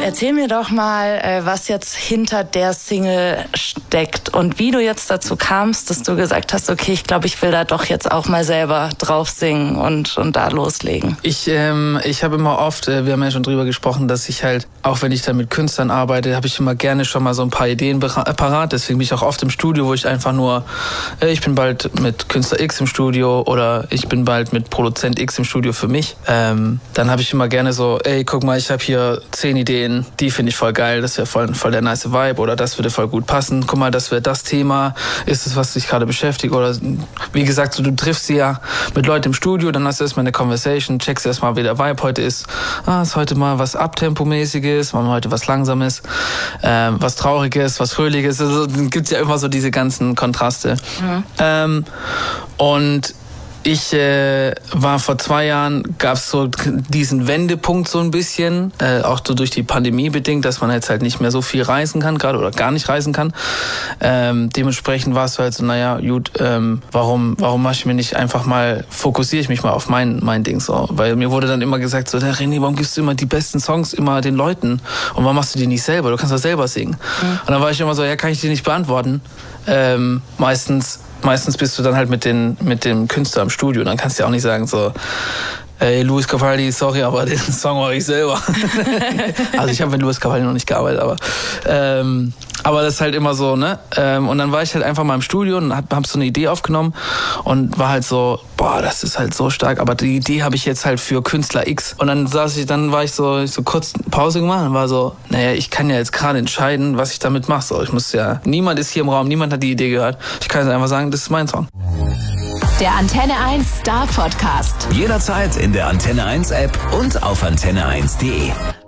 Erzähl mir doch mal, was jetzt hinter der Single steckt und wie du jetzt dazu kamst, dass du gesagt hast, okay, ich glaube, ich will da doch jetzt auch mal selber drauf singen und da loslegen. Ich habe immer oft, wir haben ja schon drüber gesprochen, dass ich halt, auch wenn ich dann mit Künstlern arbeite, habe ich immer gerne schon mal so ein paar Ideen parat. Deswegen bin ich auch oft im Studio, wo ich einfach nur, ich bin bald mit Künstler X im Studio oder ich bin bald mit Produzent X im Studio für mich. Dann habe ich immer gerne so, guck mal, ich habe hier 10 Ideen, die finde ich voll geil, das wäre voll der nice Vibe oder das würde voll gut passen. Guck mal, das wäre das Thema, ist es, was dich gerade beschäftigt oder wie gesagt, so, du triffst sie ja mit Leuten im Studio, dann hast du erstmal eine Conversation, checkst erstmal, wie der Vibe heute ist. Ist heute mal was Abtempomäßiges, mal heute was Langsames, was Trauriges, was Fröhliches. Also gibt's ja immer so diese ganzen Kontraste. Mhm. Und ich war vor 2 Jahren, gab's so diesen Wendepunkt so ein bisschen, auch so durch die Pandemie bedingt, dass man jetzt halt nicht mehr so viel reisen kann, gerade oder gar nicht reisen kann. Dementsprechend war es halt so, naja, gut, warum mache ich mir nicht einfach mal, fokussiere ich mich mal auf mein Ding so. Weil mir wurde dann immer gesagt, so, René, warum gibst du immer die besten Songs immer den Leuten? Und warum machst du die nicht selber? Du kannst doch selber singen. Mhm. Und dann war ich immer so, ja, kann ich dir nicht beantworten. Meistens bist du dann halt mit dem Künstler im Studio. Dann kannst du ja auch nicht sagen so, ey, Luis Capaldi, sorry, aber den Song mache ich selber. Also ich habe mit Luis Capaldi noch nicht gearbeitet, aber das ist halt immer so, ne? Und dann war ich halt einfach mal im Studio und hab so eine Idee aufgenommen und war halt so, boah, das ist halt so stark, aber die Idee habe ich jetzt halt für Künstler X. Und dann war ich so kurz Pause gemacht und war so, naja, ich kann ja jetzt gerade entscheiden, was ich damit mache. So, niemand ist hier im Raum, niemand hat die Idee gehört. Ich kann jetzt einfach sagen, das ist mein Song. Der Antenne 1 Star Podcast. Jederzeit in der Antenne 1 App und auf antenne1.de.